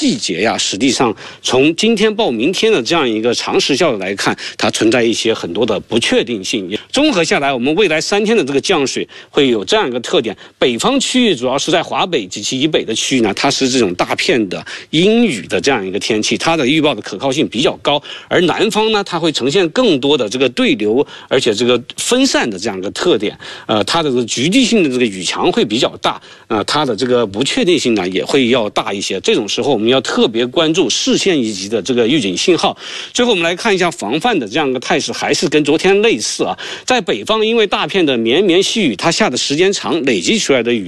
季节呀，实际上从今天报明天的这样一个长时效来看，它存在一些很多的不确定性。综合下来，我们未来3天的这个降水会有这样一个特点：北方区域主要是在华北及其以北的区域呢，它是这种大片的阴雨的这样一个天气，它的预报的可靠性比较高；而南方呢，它会呈现更多的这个对流，而且这个分散的这样一个特点。它的这个局地性的这个雨强会比较大，它的这个不确定性呢也会要大一些。这种时候我们要特别关注市县一级的这个预警信号。最后我们来看一下防范的这样一个态势，还是跟昨天类似啊。在北方，因为大片的绵绵细雨，它下的时间长，累积出来的雨